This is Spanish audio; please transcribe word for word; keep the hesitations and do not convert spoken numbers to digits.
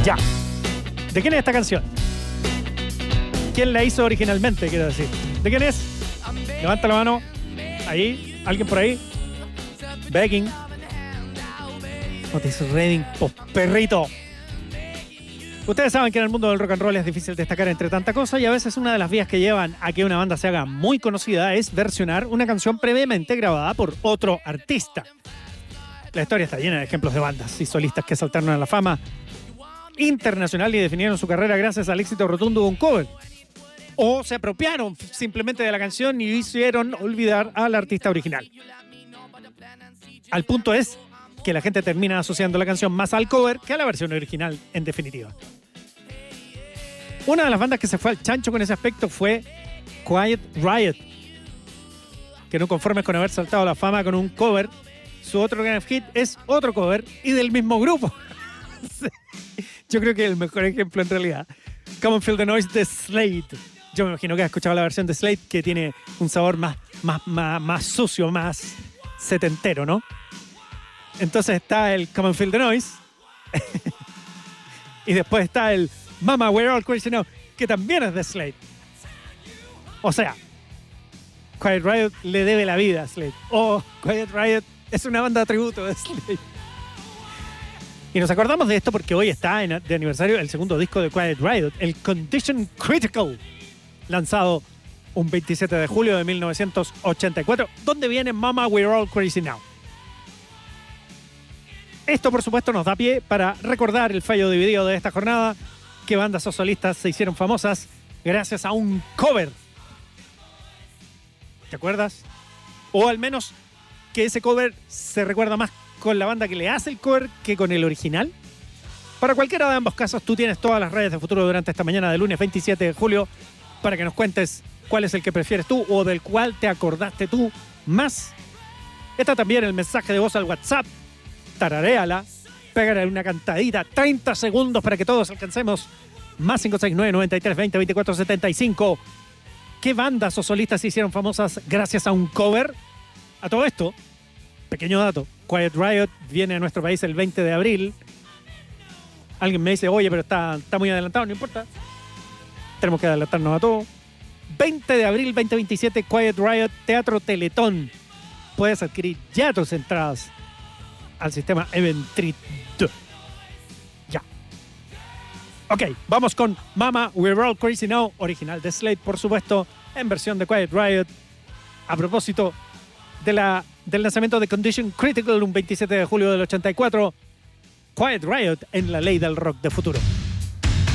Ya. ¿De quién es esta canción? ¿Quién la hizo originalmente, quiero decir? ¿De quién es? Levanta la mano. Ahí. ¿Alguien por ahí? Begging. Otis Redding, po, perrito. Ustedes saben que en el mundo del rock and roll es difícil destacar entre tanta cosa y a veces una de las vías que llevan a que una banda se haga muy conocida es versionar una canción previamente grabada por otro artista. La historia está llena de ejemplos de bandas y solistas que saltaron a la fama internacional y definieron su carrera gracias al éxito rotundo de un cover. O se apropiaron simplemente de la canción y hicieron olvidar al artista original. Al punto es que la gente termina asociando la canción más al cover que a la versión original, en definitiva. Una de las bandas que se fue al chancho con ese aspecto fue Quiet Riot, que no conformes con haber saltado a la fama con un cover, su otro gran hit es otro cover y del mismo grupo. Yo creo que el mejor ejemplo en realidad, Come and Feel the Noise de Slade. Yo me imagino que has escuchado la versión de Slade, que tiene un sabor más, más, más, más sucio, más setentero, ¿no? Entonces está el Come and Feel the Noise. Y después está el Mama, We're All Crazy Now, que también es de Slade. O sea, Quiet Riot le debe la vida a Slade. O Quiet Riot es una banda de tributo de Slade. Y nos acordamos de esto porque hoy está en, de aniversario el segundo disco de Quiet Riot, el Condition Critical, lanzado un veintisiete de julio de mil novecientos ochenta y cuatro, donde viene Mama, We're All Crazy Now. Esto, por supuesto, nos da pie para recordar el fallo dividido de esta jornada, que bandas o solistas se hicieron famosas gracias a un cover. ¿Te acuerdas? O al menos que ese cover se recuerda más con la banda que le hace el cover que con el original. Para cualquiera de ambos casos, tú tienes todas las redes de Futuro durante esta mañana de lunes veintisiete de julio para que nos cuentes cuál es el que prefieres tú o del cual te acordaste tú más. Está también el mensaje de voz al WhatsApp. Tararéala, pégale una cantadita, treinta segundos para que todos alcancemos. Más cinco seis nueve, noventa y tres, veinte, veinticuatro, setenta y cinco. ¿Qué bandas o solistas se hicieron famosas gracias a un cover? A todo esto, pequeño dato, Quiet Riot viene a nuestro país el veinte de abril. Alguien me dice, oye, pero está, está muy adelantado, no importa. Tenemos que adelantarnos a todo. veinte de abril, veinte veintisiete, Quiet Riot, Teatro Teletón. Puedes adquirir ya tus entradas al sistema Eventrit. Ya. Ok, vamos con Mama, We're All Crazy Now, original de Slade, por supuesto, en versión de Quiet Riot. A propósito de la, del lanzamiento de Condition Critical, un veintisiete de julio del ochenta y cuatro, Quiet Riot en la ley del rock de futuro.